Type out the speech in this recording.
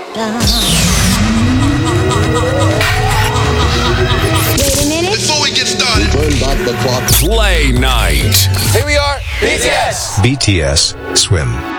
Wait a minute. Before we get started, Turn back the clock. Play night. Here we are, BTS. BTS Swim.